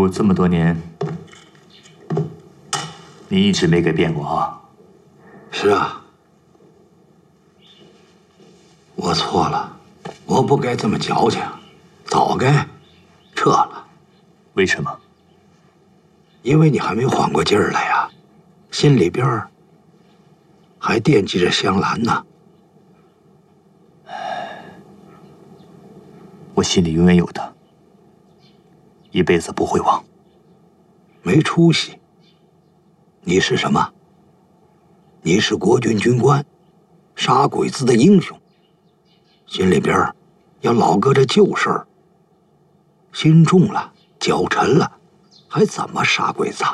路这么多年，你一直没改变过啊？ 是啊，我错了，我不该这么矫情，早该撤了。 为什么？ 因为你还没缓过劲儿来呀，心里边还惦记着香兰呢。 我心里永远有她，一辈子不会忘。 没出息！你是什么？你是国军军官，杀鬼子的英雄，心里边要老搁着旧事儿，心重了，脚沉了，还怎么杀鬼子？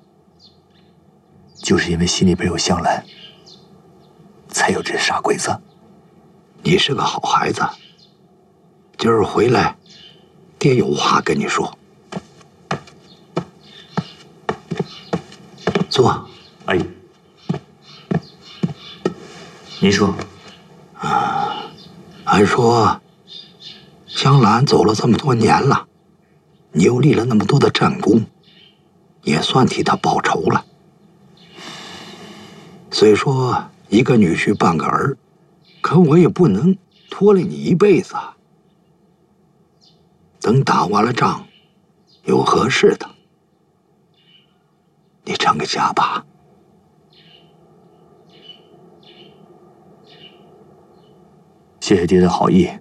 就是因为心里边有香兰，才有这杀鬼子。 你是个好孩子，今儿回来，爹有话跟你说。坐。 哎，您说。 按说，香兰走了这么多年了，你又立了那么多的战功，也算替她报仇了。虽说一个女婿半个儿，可我也不能拖累你一辈子啊。等打完了仗，有合适的，你成个家吧。 谢谢爹的好意，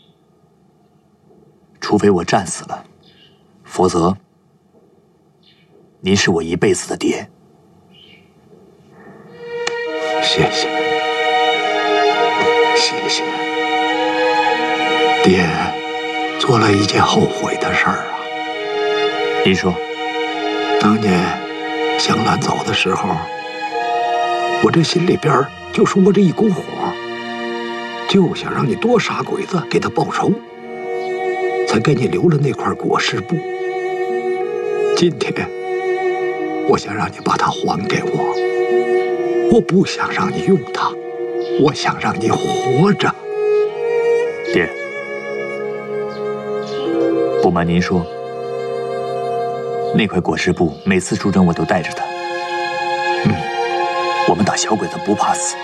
除非我战死了，否则您是我一辈子的爹。 谢谢，谢谢，爹做了一件后悔的事儿啊。 您说。 当年香兰走的时候，我这心里边就说着一股火，就想让你多杀鬼子，给他报仇，才给你留了那块裹尸布。今天，我想让你把它还给我，我不想让你用它，我想让你活着。 爹，不瞒您说，那块裹尸布每次出征我都带着它。我们打小鬼子不怕死。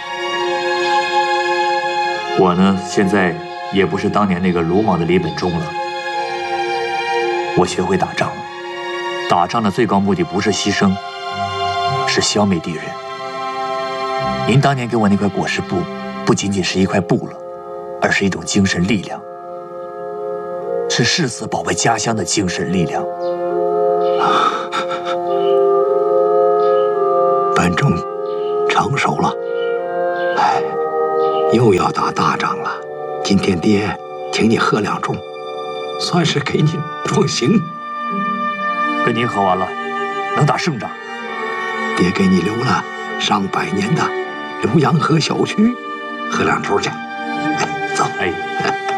我呢，现在也不是当年那个鲁莽的李本忠了。我学会打仗了，打仗的最高目的不是牺牲，是消灭敌人。您当年给我那块裹尸布，不仅仅是一块布了，而是一种精神力量，是誓死保卫家乡的精神力量。 本忠成熟了，哎，又要打大仗了。今天爹请你喝2盅，算是给你壮行。 跟您喝完了，能打胜仗。 爹给你留了上100年的浏阳河小区，喝2盅去。哎，走。 哎。